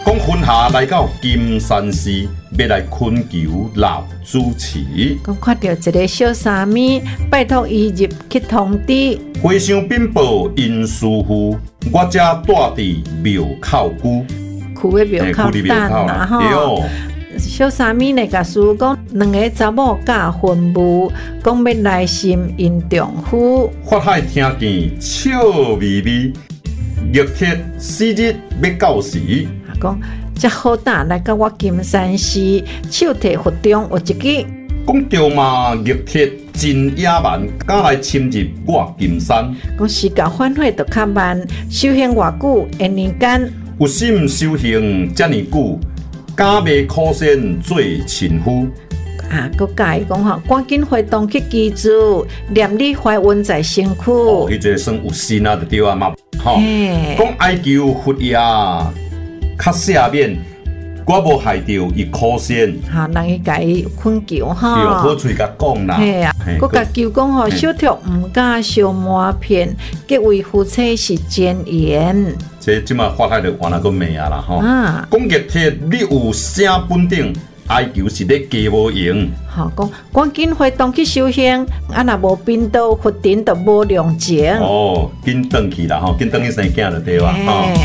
讲婚下来到金山寺，要来恳求老主持。 讲看到一个小三咪，拜托伊入去通知。 回乡禀报因师傅，我这住伫庙口居。 区的庙口等啦吼。小三咪来甲师讲，两个查某嫁婚务，讲要来寻因丈夫。 发海听见笑微微，热铁4日要到时。 讲这好胆来甲我金山寺，手提佛中有一支。 讲着嘛，热铁真野蛮，敢来侵入我金山。 讲时间反悔就较慢，修行偌久会年间。 有心修行遮尼久，敢袂苦心做亲夫？ 佮甲伊讲吼，赶紧回动去居住，念你怀孕在身躯。 哦，迄个算有心啊，就对啊嘛。吼，讲哀求佛爷较赦免，我无害着伊苦心。 哈，人伊甲伊恳求吼。 对，好嘴甲讲啦。 嘿啊，佮甲求讲吼，小兔毋敢相瞒骗，结为夫妻是真缘。 这即马发海就原来个骂啊啦吼。讲热铁，你有啥本顶？哀求是咧加无用。 好讲，赶紧回动去修行，啊若无变道，佛顶就无量情。 哦，紧转去啦吼，紧转去生囝就对哇吼。